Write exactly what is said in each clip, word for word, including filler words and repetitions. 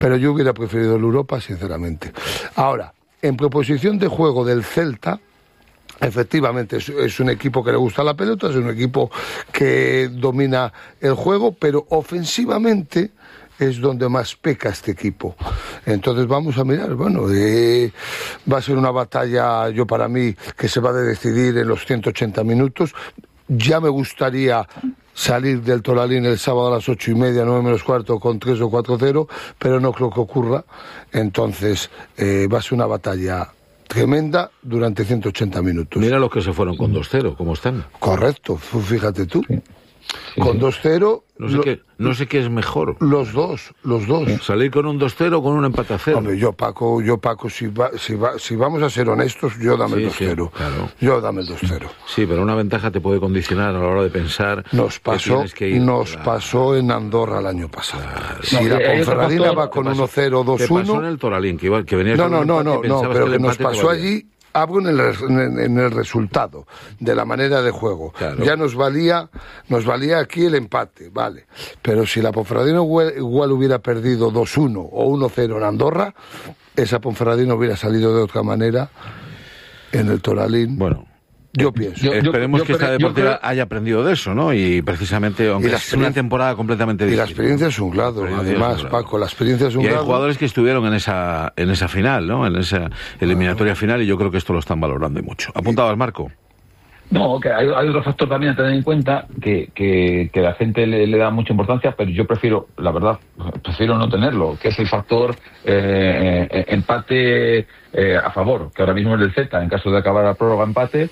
pero yo hubiera preferido el Europa, sinceramente. Ahora, en proposición de juego del Celta, efectivamente es, es un equipo que le gusta la pelota, es un equipo que domina el juego, pero ofensivamente es donde más peca este equipo. Entonces vamos a mirar, bueno, eh, va a ser una batalla, yo para mí, que se va a decidir en los ciento ochenta minutos. Ya me gustaría salir del Toralín el sábado a las ocho y media, nueve menos cuarto, con tres o cuatro cero, pero no creo que ocurra. Entonces eh, va a ser una batalla tremenda durante ciento ochenta minutos. Mira los que se fueron con dos cero, ¿cómo están? Correcto, fíjate tú. Sí. Sí, con sí. dos cero... No sé, lo, qué, no sé qué es mejor. Los dos, los dos. Salir con un dos cero o con un empate a cero. Hombre, yo Paco, yo Paco, si, va, si, va, si vamos a ser honestos, yo dame Sí, el dos cero. sí, claro. Yo dame el dos cero. Sí, pero una ventaja te puede condicionar a la hora de pensar. Nos pasó, que ir, nos claro. pasó en Andorra el año pasado. Claro. Si No, la eh, Ponferradina pasó, va con pasó, uno cero, dos uno... pasó en el Toralín, que, iba, que venía No, con no, un no, empate no, y no, pensabas pero que que el nos empate te pasó valía. allí... Hablo en el, en, en el resultado, de la manera de juego. Claro. Ya nos valía, nos valía aquí el empate, vale. Pero si la Ponferradina igual, igual hubiera perdido dos uno o uno cero en Andorra, esa Ponferradina hubiera salido de otra manera en el Toralín. Bueno, yo pienso. Yo- esperemos yo que esta creo- yo deportiva creo- haya aprendido de eso, ¿no? Y precisamente, aunque la es una experien- temporada completamente Y la distinta. experiencia es un grado, La experiencia es además, un grado. Paco, la experiencia es un Y hay grado. jugadores que estuvieron en esa en esa final, ¿no? En esa eliminatoria final, y yo creo que esto lo están valorando y mucho. ¿Apuntabas, Marco? No, que hay, hay otro factor también a tener en cuenta que, que, que la gente le, le da mucha importancia, pero yo prefiero, la verdad, prefiero no tenerlo, que es el factor eh, eh, empate eh, a favor, que ahora mismo es del Z. En caso de acabar la prórroga empate,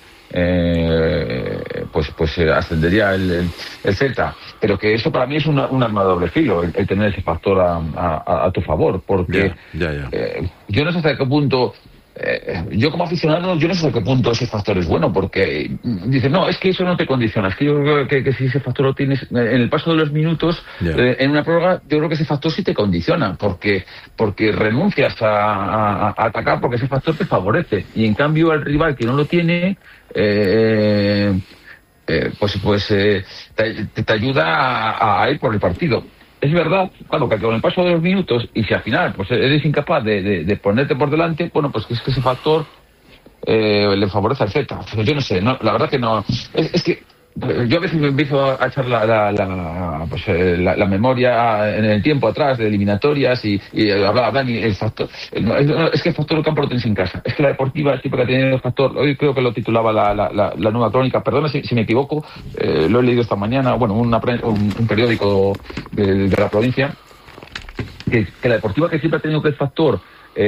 eh, pues pues eh, ascendería el, el, el Z. Pero que eso para mí es una, un arma de doble filo, el, el tener ese factor a, a, a tu favor, porque Ya, ya, ya. eh, yo no sé hasta qué punto... Eh, yo como aficionado, yo no sé a qué punto ese factor es bueno, porque dices, no, es que eso no te condiciona, es que yo creo que, que si ese factor lo tienes en el paso de los minutos, Ya. eh, en una prórroga, yo creo que ese factor sí te condiciona, porque porque renuncias a, a- a atacar porque ese factor te favorece, y en cambio al rival que no lo tiene, eh, eh, pues pues eh, te, te ayuda a, a ir por el partido. Es verdad, claro, que con el paso de los minutos, y si al final pues eres incapaz de, de, de ponerte por delante, bueno, pues que es que ese factor eh, le favorece al Z. Pues yo no sé, no, la verdad que no. Es, es que eh, yo a veces me empiezo a echar la, la, la, pues, eh, la, la memoria en el tiempo atrás de eliminatorias y, y hablaba Dani, el factor. eh, no, es, no, es que el factor del campo lo tienes en casa. Es que la deportiva siempre que ha tenido el factor, hoy creo que lo titulaba la, la, la, la nueva crónica, perdona si, si me equivoco, eh, lo he leído esta mañana, bueno, una, pre- un, un periódico de, de la provincia, que, que la deportiva que siempre ha tenido que el factor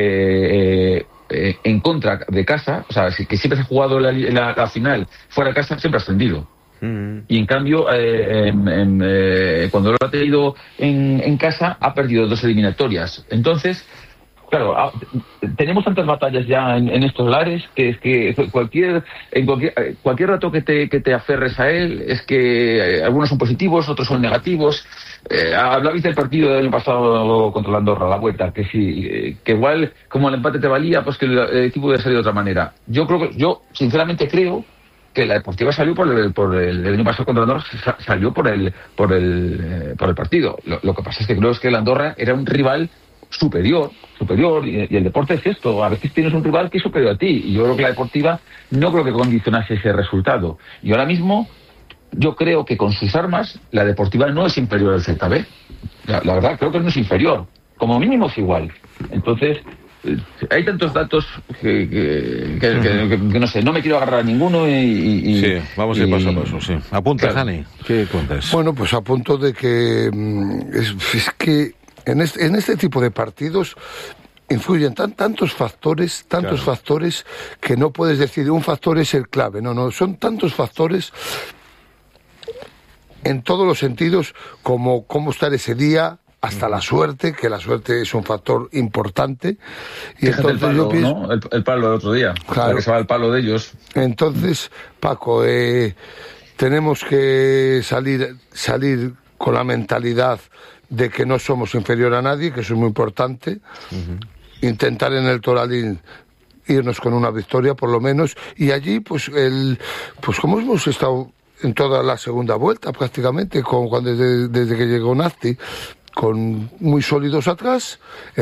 eh, eh, eh, en contra de casa, o sea, si- que siempre se ha jugado la, la, la final fuera de casa, siempre ha ascendido. Y en cambio, eh, en- en, eh, cuando lo ha tenido en, en casa, ha perdido dos eliminatorias. Entonces, claro, a- tenemos tantas batallas ya en, en estos lares que es que cualquier en cualquier, eh, cualquier rato que te, que te aferres a él, es que eh, algunos son positivos, otros son negativos. Eh, hablabais del partido del año pasado contra la Andorra, la vuelta, que sí, eh, que igual como el empate te valía, pues que el, el equipo hubiera salido de otra manera. Yo creo que, yo sinceramente creo que la deportiva salió por el, por el, el año pasado contra Andorra, sa- salió por el, por el, eh, por el partido. Lo, lo que pasa es que creo es que el Andorra era un rival superior, superior, y, y el deporte es esto, a veces tienes un rival que es superior a ti, y yo creo que la deportiva no creo que condicionase ese resultado. Y ahora mismo, yo creo que con sus armas, la deportiva no es inferior al Z B. La, la verdad, creo que no es inferior, como mínimo es igual. Entonces, eh, hay tantos datos que, que, que, que- que- que no sé, no me quiero agarrar a ninguno y... y- y- Sí, vamos a ir y- paso a paso, sí. Apunta, Claro. Dani, ¿qué cuentas? Bueno, pues a punto de que mm, es, es que en este, en este tipo de partidos influyen tan, tantos factores, tantos Claro. factores que no puedes decir un factor es el clave, no, no, son tantos factores en todos los sentidos, como cómo estar ese día, hasta la suerte, que la suerte es un factor importante. Y Fíjate el entonces palo, yo pienso, ¿no? El, el palo del otro día. Claro. Que se va el palo de ellos. entonces, Paco, eh, tenemos que salir, salir con la mentalidad de que no somos inferior a nadie, que eso es muy importante. Intentar en el Toralín irnos con una victoria, por lo menos, y allí, pues, el, pues como hemos estado en toda la segunda vuelta, prácticamente, con, cuando desde, desde que llegó Nazti, con muy sólidos atrás.